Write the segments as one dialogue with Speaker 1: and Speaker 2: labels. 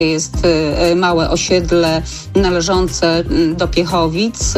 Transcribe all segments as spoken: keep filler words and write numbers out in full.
Speaker 1: jest małe osiedle należące do Piechowic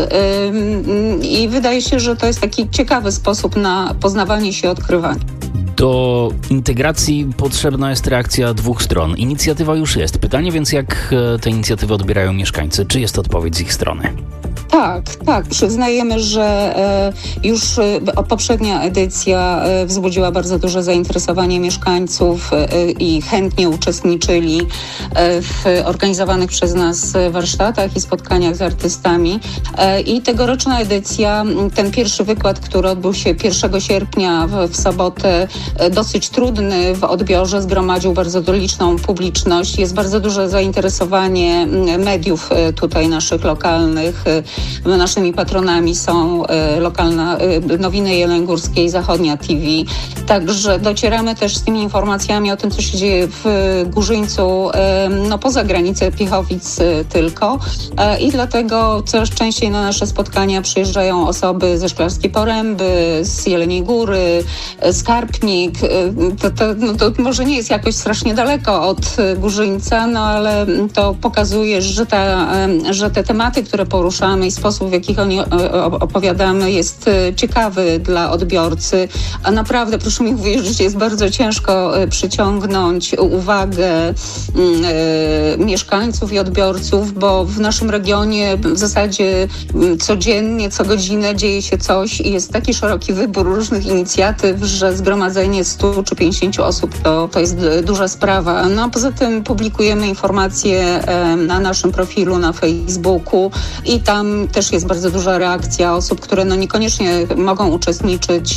Speaker 1: i wydaje się, że to jest taki ciekawy sposób na poznawanie się i odkrywanie.
Speaker 2: Do integracji potrzebna jest reakcja dwóch stron. Inicjatywa już jest. Pytanie więc, jak te inicjatywy odbierają mieszkańcy? Czy jest odpowiedź z ich strony?
Speaker 1: Tak, tak. Przyznajemy, że e, już e, poprzednia edycja e, wzbudziła bardzo duże zainteresowanie mieszkańców e, i chętnie uczestniczyli e, w organizowanych przez nas warsztatach i spotkaniach z artystami. E, I tegoroczna edycja, ten pierwszy wykład, który odbył się pierwszego sierpnia w, w sobotę, e, dosyć trudny w odbiorze, zgromadził bardzo liczną publiczność. Jest bardzo duże zainteresowanie mediów e, tutaj naszych lokalnych. E, Naszymi patronami są e, lokalna e, Nowiny Jelengórskie i Zachodnia T V. Także docieramy też z tymi informacjami o tym, co się dzieje w Górzyńcu, e, no poza granicę Piechowic e, tylko. E, I dlatego coraz częściej na nasze spotkania przyjeżdżają osoby ze Szklarskiej Poręby, z Jeleniej Góry, e, Skarpnik. E, to, to, no, to może nie jest jakoś strasznie daleko od e, Górzyńca, no ale to pokazuje, że, ta, e, że te tematy, które poruszamy i sposób, w jaki o nich opowiadamy, jest ciekawy dla odbiorcy, a naprawdę, proszę mi uwierzyć, jest bardzo ciężko przyciągnąć uwagę e, mieszkańców i odbiorców, bo w naszym regionie w zasadzie codziennie, co godzinę dzieje się coś i jest taki szeroki wybór różnych inicjatyw, że zgromadzenie stu czy pięćdziesięciu osób to, to jest duża sprawa. No a poza tym publikujemy informacje e, na naszym profilu na Facebooku i tam też jest bardzo duża reakcja osób, które no niekoniecznie mogą uczestniczyć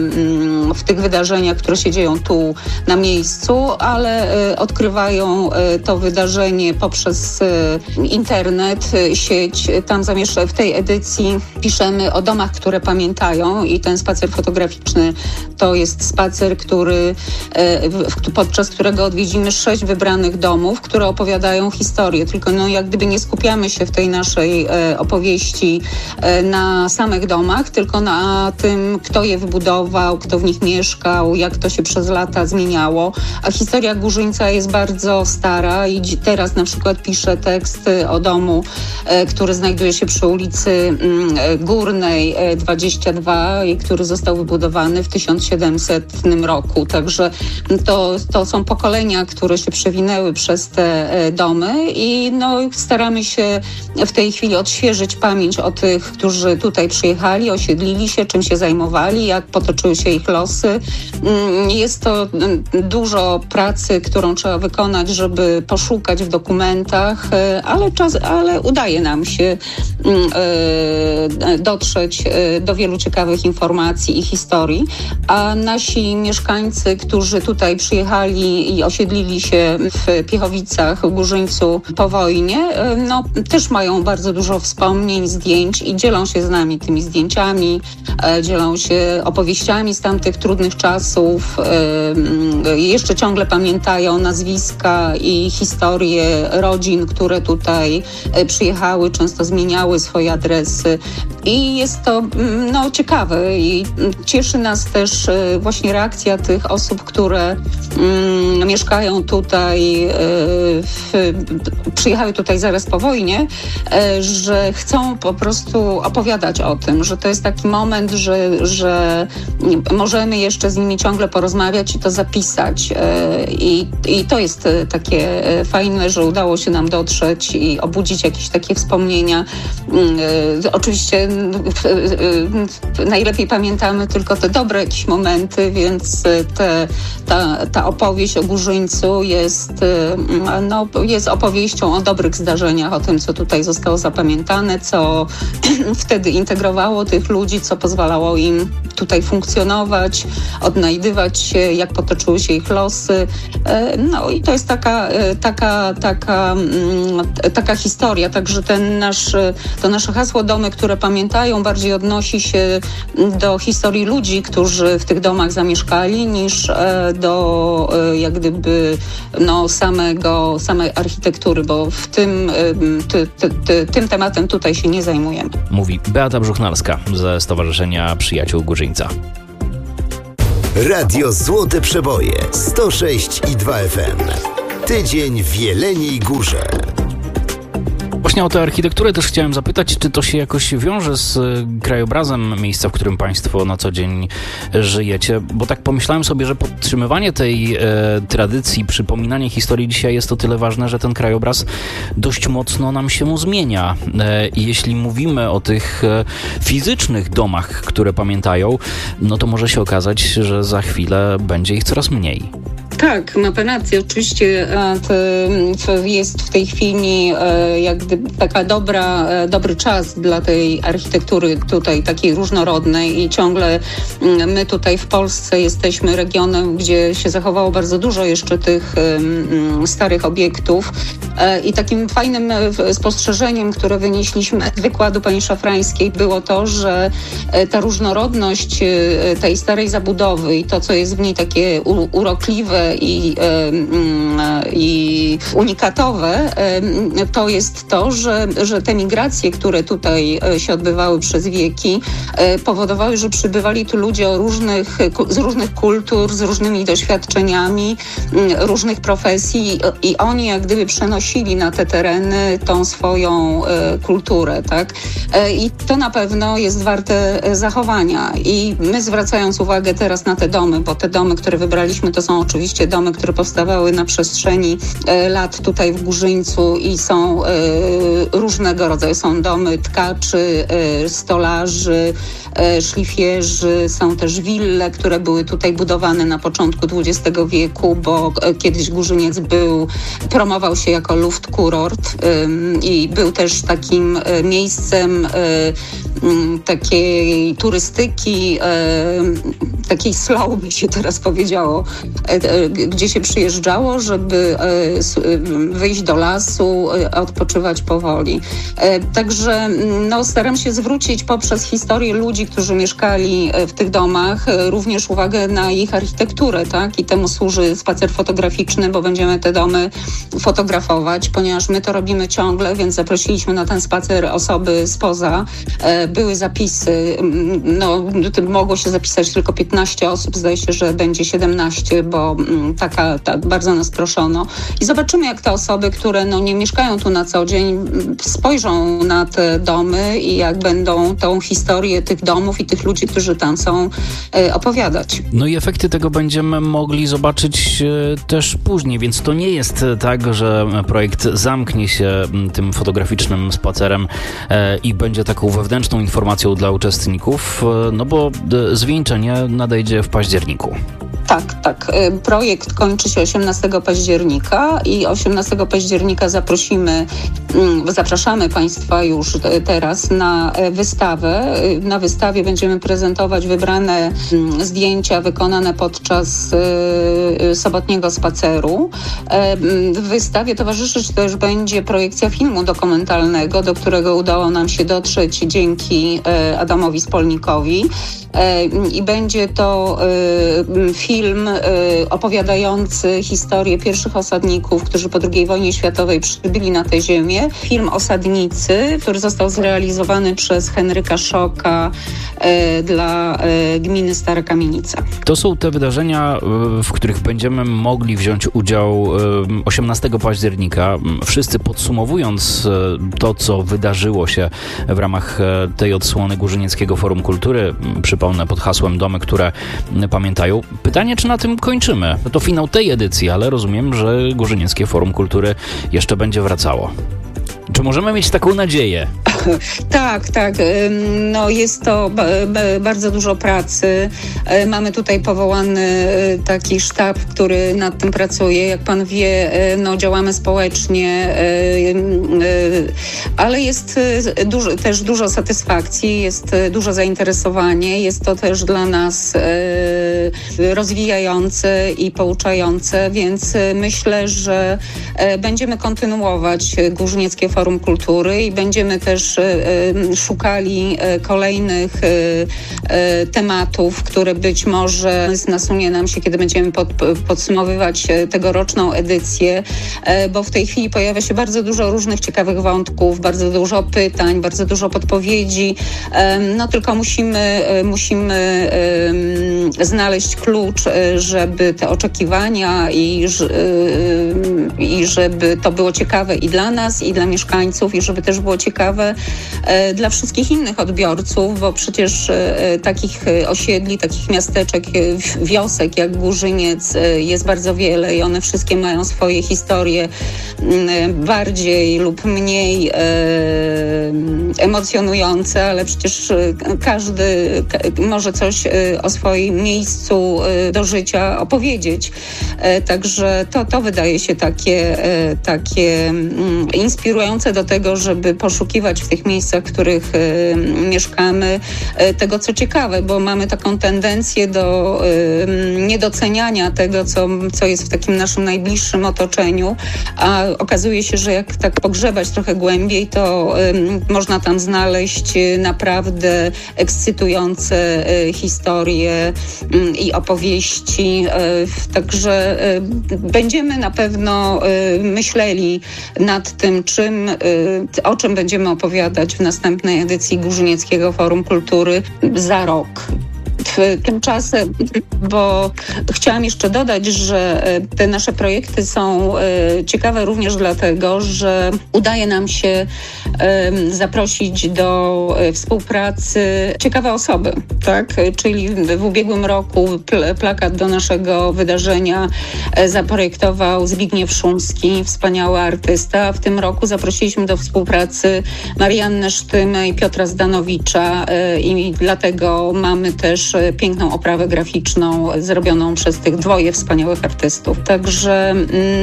Speaker 1: w tych wydarzeniach, które się dzieją tu na miejscu, ale odkrywają to wydarzenie poprzez internet, sieć. Tam zamieszczę w tej edycji piszemy o domach, które pamiętają i ten spacer fotograficzny to jest spacer, który, podczas którego odwiedzimy sześć wybranych domów, które opowiadają historię. Tylko no jak gdyby nie skupiamy się w tej naszej opowieści na samych domach, tylko na tym, kto je wybudował, kto w nich mieszkał, jak to się przez lata zmieniało. A historia Górzyńca jest bardzo stara i teraz na przykład piszę tekst o domu, który znajduje się przy ulicy Górnej dwadzieścia dwa i który został wybudowany w tysiąc siedemsetnym roku. Także to, to są pokolenia, które się przewinęły przez te domy i no, staramy się w tej chwili odświeżyć pamięć o tych, którzy tutaj przyjechali, osiedlili się, czym się zajmowali, jak potoczyły się ich losy. Jest to dużo pracy, którą trzeba wykonać, żeby poszukać w dokumentach, ale, czas, ale udaje nam się dotrzeć do wielu ciekawych informacji i historii, a nasi mieszkańcy, którzy tutaj przyjechali i osiedlili się w Piechowicach, w Górzyńcu po wojnie, no też mają bardzo dużo wspomnień, zdjęć i dzielą się z nami tymi zdjęciami, e, dzielą się opowieściami z tamtych trudnych czasów. E, jeszcze ciągle pamiętają nazwiska i historie rodzin, które tutaj e, przyjechały, często zmieniały swoje adresy. I jest to no, ciekawe i cieszy nas też e, właśnie reakcja tych osób, które mm, mieszkają tutaj, e, w, przyjechały tutaj zaraz po wojnie, e, że chcą po prostu opowiadać o tym, że to jest taki moment, że, że możemy jeszcze z nimi ciągle porozmawiać i to zapisać. I, i to jest takie fajne, że udało się nam dotrzeć i obudzić jakieś takie wspomnienia. Oczywiście najlepiej pamiętamy tylko te dobre jakieś momenty, więc te, ta, ta opowieść o Górzyńcu jest, no, jest opowieścią o dobrych zdarzeniach, o tym, co tutaj zostało zapamiętane, co wtedy integrowało tych ludzi, co pozwalało im tutaj funkcjonować, odnajdywać się, jak potoczyły się ich losy. No i to jest taka, taka, taka, taka historia. Także ten nasz, to nasze hasło Domy, które pamiętają, bardziej odnosi się do historii ludzi, którzy w tych domach zamieszkali, niż do jak gdyby no, samego, samej architektury, bo w tym, ty, ty, ty, tym tematem tutaj się nie zajmujemy.
Speaker 2: Mówi Beata Brzuchnalska ze Stowarzyszenia Przyjaciół Górzyńca.
Speaker 3: Radio Złote Przeboje sto sześć i dwa F M. Tydzień w Jeleniej Górze.
Speaker 2: Właśnie o tę architekturę też chciałem zapytać, czy to się jakoś wiąże z krajobrazem miejsca, w którym Państwo na co dzień żyjecie, bo tak pomyślałem sobie, że podtrzymywanie tej e, tradycji, przypominanie historii dzisiaj jest o tyle ważne, że ten krajobraz dość mocno nam się zmienia. E, I jeśli mówimy o tych e, fizycznych domach, które pamiętają, no to może się okazać, że za chwilę będzie ich coraz mniej.
Speaker 1: Tak, ma pan rację. Oczywiście to jest w tej chwili jak gdyby taka dobra, dobry czas dla tej architektury tutaj takiej różnorodnej i ciągle my tutaj w Polsce jesteśmy regionem, gdzie się zachowało bardzo dużo jeszcze tych starych obiektów i takim fajnym spostrzeżeniem, które wynieśliśmy z wykładu pani Szafrańskiej było to, że ta różnorodność tej starej zabudowy i to, co jest w niej takie urokliwe I, i unikatowe, to jest to, że, że te migracje, które tutaj się odbywały przez wieki, powodowały, że przybywali tu ludzie o różnych, z różnych kultur, z różnymi doświadczeniami, różnych profesji i oni jak gdyby przenosili na te tereny tą swoją kulturę, tak? I to na pewno jest warte zachowania. I my zwracając uwagę teraz na te domy, bo te domy, które wybraliśmy, to są oczywiście domy, które powstawały na przestrzeni e, lat tutaj w Górzyńcu i są e, różnego rodzaju. Są domy tkaczy, e, stolarzy, e, szlifierzy, są też wille, które były tutaj budowane na początku dwudziestego wieku, bo e, kiedyś Górzyniec był, promował się jako Luftkurort e, i był też takim e, miejscem e, m, takiej turystyki, e, takiej slow by się teraz powiedziało, e, e, gdzie się przyjeżdżało, żeby wyjść do lasu, odpoczywać powoli. Także no, staram się zwrócić poprzez historię ludzi, którzy mieszkali w tych domach, również uwagę na ich architekturę, tak? I temu służy spacer fotograficzny, bo będziemy te domy fotografować, ponieważ my to robimy ciągle, więc zaprosiliśmy na ten spacer osoby spoza. Były zapisy, no mogło się zapisać tylko piętnaście osób, zdaje się, że będzie siedemnaście, bo taka Tak, bardzo nas proszono. I zobaczymy, jak te osoby, które no, nie mieszkają tu na co dzień, spojrzą na te domy i jak będą tą historię tych domów i tych ludzi, którzy tam są, e, opowiadać.
Speaker 2: No i efekty tego będziemy mogli zobaczyć e, też później, więc to nie jest tak, że projekt zamknie się tym fotograficznym spacerem e, i będzie taką wewnętrzną informacją dla uczestników, e, no bo e, zwieńczenie nadejdzie w październiku.
Speaker 1: Tak, tak. Projekt kończy się osiemnastego października i osiemnastego października zaprosimy, zapraszamy Państwa już teraz na wystawę. Na wystawie będziemy prezentować wybrane zdjęcia wykonane podczas sobotniego spaceru. W wystawie towarzyszyć też będzie projekcja filmu dokumentalnego, do którego udało nam się dotrzeć dzięki Adamowi Spolnikowi. I będzie to film opowiadający historię pierwszych osadników, którzy po drugiej wojnie światowej przybyli na tę ziemię. Film Osadnicy, który został zrealizowany przez Henryka Szoka dla gminy Stara Kamienica.
Speaker 2: To są te wydarzenia, w których będziemy mogli wziąć udział osiemnastego października. Wszyscy podsumowując to, co wydarzyło się w ramach tej odsłony Górzynieckiego Forum Kultury, przypomnę pod hasłem Domy, które pamiętają. Pytanie, czy na tym kończymy? To finał tej edycji, ale rozumiem, że Górzynieckie Forum Kultury jeszcze będzie wracało. Czy możemy mieć taką nadzieję?
Speaker 1: Tak, tak. No jest to bardzo dużo pracy. Mamy tutaj powołany taki sztab, który nad tym pracuje. Jak pan wie, no działamy społecznie, ale jest dużo, też dużo satysfakcji, jest dużo zainteresowanie. Jest to też dla nas rozwijające i pouczające, więc myślę, że będziemy kontynuować Górzynieckie Forum Kultury i będziemy też też szukali kolejnych tematów, które być może nasunie nam się, kiedy będziemy pod, podsumowywać tegoroczną edycję, bo w tej chwili pojawia się bardzo dużo różnych ciekawych wątków, bardzo dużo pytań, bardzo dużo podpowiedzi. No tylko musimy, musimy znaleźć klucz, żeby te oczekiwania i, i żeby to było ciekawe i dla nas, i dla mieszkańców, i żeby też było ciekawe dla wszystkich innych odbiorców, bo przecież takich osiedli, takich miasteczek, wiosek jak Górzyniec jest bardzo wiele i one wszystkie mają swoje historie bardziej lub mniej emocjonujące, ale przecież każdy może coś o swoim miejscu do życia opowiedzieć. Także to, to wydaje się takie, takie inspirujące do tego, żeby poszukiwać w tych miejscach, w których mieszkamy, tego, co ciekawe, bo mamy taką tendencję do niedoceniania tego, co, co jest w takim naszym najbliższym otoczeniu, a okazuje się, że jak tak pogrzebać trochę głębiej, to można tam znaleźć naprawdę ekscytujące historie i opowieści. Także będziemy na pewno myśleli nad tym, czym, o czym będziemy opowiadać w następnej edycji Górzynieckiego Forum Kultury za rok. Tymczasem, bo chciałam jeszcze dodać, że te nasze projekty są ciekawe również dlatego, że udaje nam się zaprosić do współpracy ciekawe osoby, tak? Czyli w ubiegłym roku plakat do naszego wydarzenia zaprojektował Zbigniew Szumski, wspaniały artysta. W tym roku zaprosiliśmy do współpracy Mariannę Sztymę i Piotra Zdanowicza i dlatego mamy też piękną oprawę graficzną zrobioną przez tych dwoje wspaniałych artystów. Także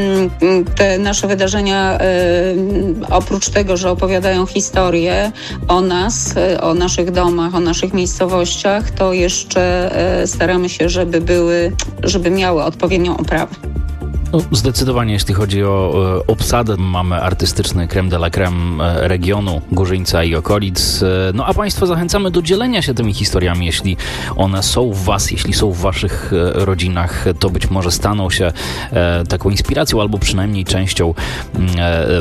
Speaker 1: te nasze wydarzenia oprócz tego, że opowiadają historię o nas, o naszych domach, o naszych miejscowościach, to jeszcze staramy się, żeby były, żeby miały odpowiednią oprawę.
Speaker 2: No, zdecydowanie, jeśli chodzi o e, obsadę, mamy artystyczny crème de la crème e, regionu Górzyńca i okolic. E, no a Państwa zachęcamy do dzielenia się tymi historiami, jeśli one są w Was, jeśli są w Waszych e, rodzinach, to być może staną się e, taką inspiracją albo przynajmniej częścią e,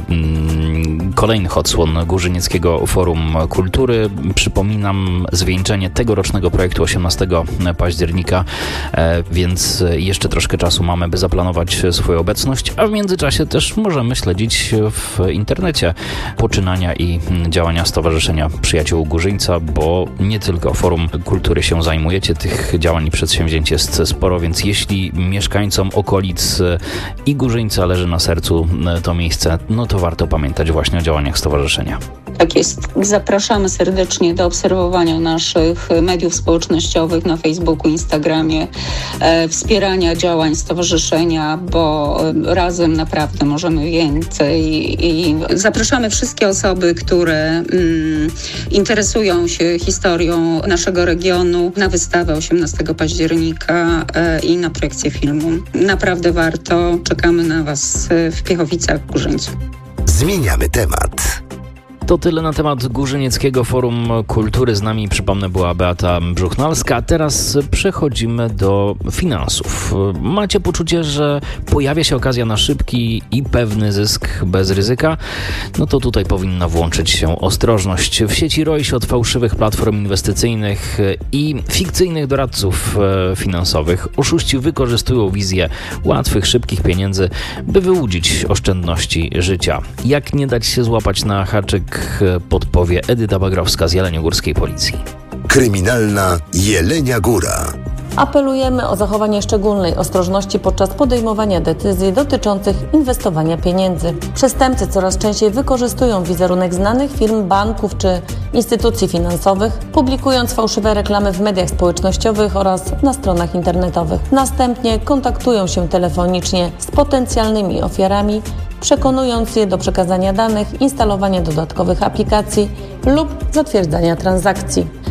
Speaker 2: m, kolejnych odsłon Górzynieckiego Forum Kultury. Przypominam zwieńczenie tegorocznego projektu osiemnastego października, e, więc jeszcze troszkę czasu mamy, by zaplanować swoją obecność, a w międzyczasie też możemy śledzić w internecie poczynania i działania Stowarzyszenia Przyjaciół Górzyńca, bo nie tylko Forum Kultury się zajmujecie, tych działań i przedsięwzięć jest sporo, więc jeśli mieszkańcom okolic i Górzyńca leży na sercu to miejsce, no to warto pamiętać właśnie o działaniach Stowarzyszenia.
Speaker 1: Tak jest. Zapraszamy serdecznie do obserwowania naszych mediów społecznościowych na Facebooku, Instagramie, e, wspierania działań stowarzyszenia, bo razem naprawdę możemy więcej. I zapraszamy wszystkie osoby, które mm, interesują się historią naszego regionu na wystawę osiemnastego października e, i na projekcję filmu. Naprawdę warto. Czekamy na Was w Piechowicach, w Górzyńcu.
Speaker 3: Zmieniamy temat.
Speaker 2: To tyle na temat Górzynieckiego Forum Kultury. Z nami, przypomnę, była Beata Brzuchnalska. Teraz przechodzimy do finansów. Macie poczucie, że pojawia się okazja na szybki i pewny zysk bez ryzyka? No to tutaj powinna włączyć się ostrożność. W sieci roi się od fałszywych platform inwestycyjnych i fikcyjnych doradców finansowych. Oszuści wykorzystują wizję łatwych, szybkich pieniędzy, by wyłudzić oszczędności życia. Jak nie dać się złapać na haczyk, podpowie Edyta Bagrowska z Jeleniogórskiej Policji.
Speaker 3: Kryminalna Jelenia Góra.
Speaker 4: Apelujemy o zachowanie szczególnej ostrożności podczas podejmowania decyzji dotyczących inwestowania pieniędzy. Przestępcy coraz częściej wykorzystują wizerunek znanych firm, banków czy instytucji finansowych, publikując fałszywe reklamy w mediach społecznościowych oraz na stronach internetowych. Następnie kontaktują się telefonicznie z potencjalnymi ofiarami, przekonując je do przekazania danych, instalowania dodatkowych aplikacji lub zatwierdzania transakcji.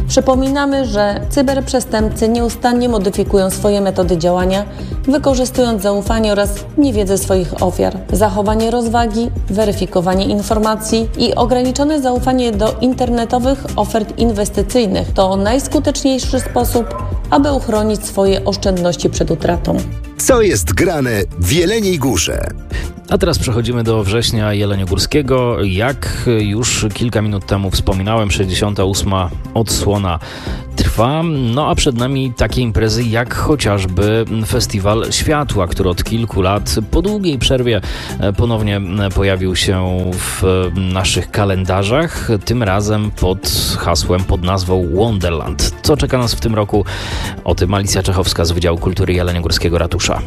Speaker 4: Przypominamy, że cyberprzestępcy nieustannie modyfikują swoje metody działania, wykorzystując zaufanie oraz niewiedzę swoich ofiar. Zachowanie rozwagi, weryfikowanie informacji i ograniczone zaufanie do internetowych ofert inwestycyjnych to najskuteczniejszy sposób, aby uchronić swoje oszczędności przed utratą.
Speaker 3: Co jest grane w Jeleniej Górze?
Speaker 2: A teraz przechodzimy do września jeleniogórskiego. Jak już kilka minut temu wspominałem, sześćdziesiąta ósma odsłona trwa. No a przed nami takie imprezy jak chociażby Festiwal Światła, który od kilku lat po długiej przerwie ponownie pojawił się w naszych kalendarzach. Tym razem pod hasłem, pod nazwą Wonderland. Co czeka nas w tym roku? O tym Alicja Czechowska z Wydziału Kultury Jeleniogórskiego Ratusza.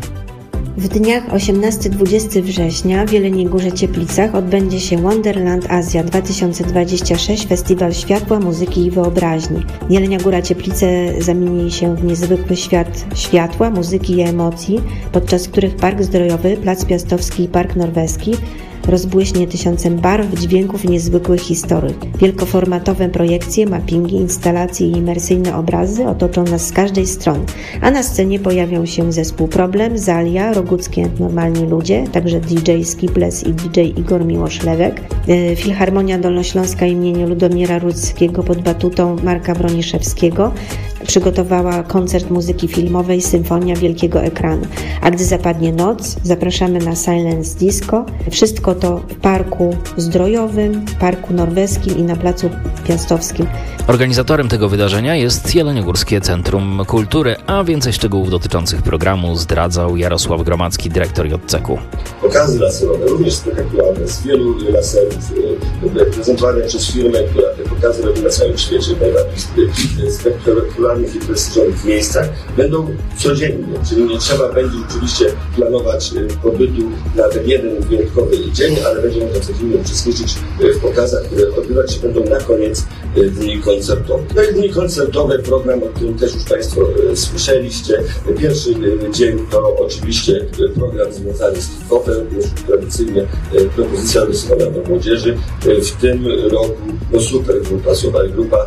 Speaker 5: W dniach osiemnastego do dwudziestego września w Jeleniej Górze Cieplicach odbędzie się Wonderland Azja dwa tysiące dwudziesty szósty, Festiwal Światła, Muzyki i Wyobraźni. Jelenia Góra Cieplice zamieni się w niezwykły świat światła, muzyki i emocji, podczas których Park Zdrojowy, Plac Piastowski i Park Norweski rozbłyśnie tysiącem barw, dźwięków i niezwykłych historii. Wielkoformatowe projekcje, mappingi, instalacje i imersyjne obrazy otoczą nas z każdej strony. A na scenie pojawią się zespół Problem, Zalia, Roguckie Normalni Ludzie, także D J Skipless i D J Igor Miłosz-Lewek, Filharmonia Dolnośląska imienia Ludomira Rudzkiego pod batutą Marka Broniszewskiego przygotowała koncert muzyki filmowej Symfonia Wielkiego Ekranu. A gdy zapadnie noc, zapraszamy na Silence Disco. Wszystko to w Parku Zdrojowym, Parku Norweskim i na Placu Piastowskim.
Speaker 2: Organizatorem tego wydarzenia jest Jeleniogórskie Centrum Kultury, a więcej szczegółów dotyczących programu zdradzał Jarosław Gromacki, dyrektor J C K u.
Speaker 6: Pokazy laserowe, również spektakularne, z wielu laserów, prezentowane przez firmę, która te pokazy robi na całym świecie, w najbardziej spektakularnych i prestiżowych miejscach, będą codziennie, czyli nie trzeba będzie rzeczywiście planować pobytu na ten jeden wyjątkowy dzień, ale będzie można codziennie uczestniczyć w pokazach, które odbywać się będą na koniec dni koncertowych. No i dni koncertowe, program, o którym też już Państwo słyszeliście. Pierwszy dzień to oczywiście program związany z hip-hopem, już tradycyjnie propozycja rysowana do młodzieży. W tym roku no super grupa, super grupa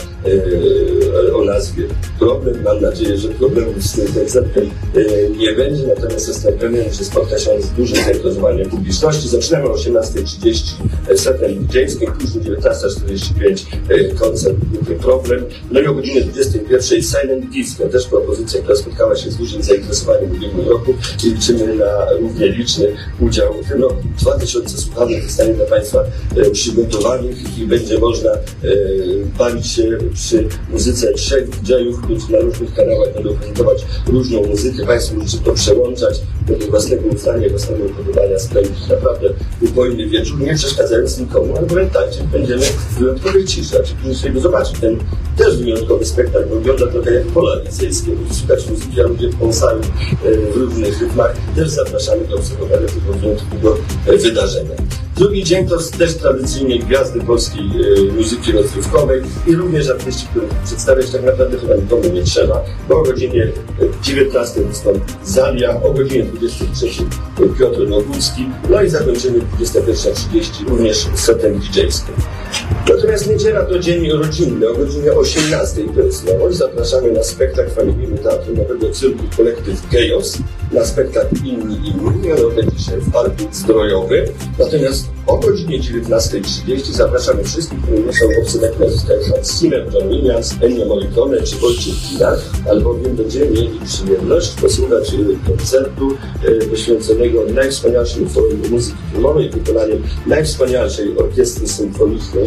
Speaker 6: e, o nazwie Problem. Mam nadzieję, że problemów z tym koncertem e, nie będzie, natomiast jestem pewien, że spotka się z dużym zainteresowaniem publiczności. Zaczynamy o osiemnasta trzydzieści setem didżejskim, później dziewiętnasta czterdzieści pięć e, koncert grupy Problem. No i o godzinie dwudziestej pierwszej Silent Disco, też propozycja, która spotkała się z dużym zainteresowaniem w ubiegłym roku i liczymy na równie liczny udział w tym roku. dwa tysiące słuchawek zostanie dla Państwa e, przygotowanych i będzie można e, bawić się przy muzyce trzech didżejów, którzy na różnych kanałach będą prezentować różną muzykę. Państwo możecie to przełączać do własnego uznania, własnego upodobania, spędzić naprawdę upojny wieczór, nie przeszkadzając nikomu, ale pamiętajcie, będziemy w wyjątkowej ciszy, a ci, którzy sobie zobaczą ten też wyjątkowy spektakl, wygląda trochę jak pola liceńskie, bo słuchać muzyki, a ludzie pąsają w różnych rytmach, też zapraszamy do obserwowania tego wyjątkowego wydarzenia. Drugi dzień to też tradycyjnie gwiazdy polskiej e, muzyki rozrywkowej i również artyści, których przedstawiać tak naprawdę chyba nikomu nie trzeba, bo o godzinie dziewiętnastej wystąpi Zalia, o godzinie dwudziestej trzeciej Piotr Nogórski, no i zakończymy dwudziesta pierwsza trzydzieści również setem didżejskim. Natomiast niedziela to dzień rodzinny, o godzinie osiemnastej to jest nowość. Zapraszamy na spektakl familijny Teatru Nowego Cyrku Kolektyw Chaos, na spektakl Inni Inni, on odbędzie się w Parku Zdrojowym. Natomiast o godzinie dziewiętnastej trzydzieści zapraszamy wszystkich, którzy nie są obcych nazwiskach Hans Zimmer, John Williams, Ennio Morricone czy Wojciech Kina, albowiem będziemy mieli przyjemność posłuchać koncertu e, poświęconego najwspanialszej formie muzyki filmowej, wykonaniem najwspanialszej orkiestry symfonicznej,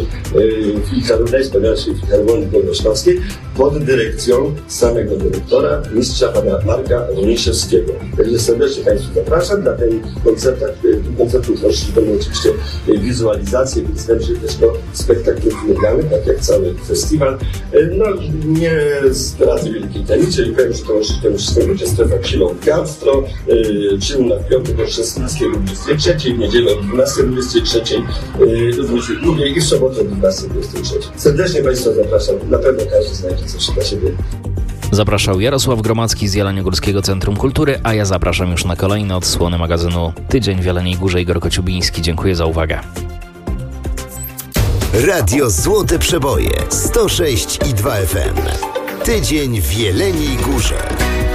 Speaker 6: e, najwspanialszej Filharmonii Dolnośląskiej pod dyrekcją samego dyrektora, mistrza pana Marka Broniszewskiego. Także serdecznie Państwa zapraszam na ten koncert. Tym koncertu też będą oczywiście wizualizacje, więc będzie też to spektakl filmowy, tak jak cały festiwal. No nie zdradzę wielkiej tajemnicy, czyli powiem, że to wszystko będzie strefa Kilo Gastro, czynna w piątek o szesnastej do dwudziestej trzeciej, w niedzielę o dwunastej do dwudziestej trzeciej, również drugiej i w sobotę o dwunastej do dwudziestej trzeciej. Serdecznie Państwa zapraszam, na pewno każdy znajdzie coś dla siebie.
Speaker 2: Zapraszał Jarosław Gromacki z Jeleniogórskiego Centrum Kultury, a ja zapraszam już na kolejne odsłony magazynu Tydzień w Jeleniej Górze. Igor Kociubiński. Dziękuję za uwagę.
Speaker 3: Radio Złote Przeboje sto sześć i dwa F M. Tydzień w Jeleniej Górze.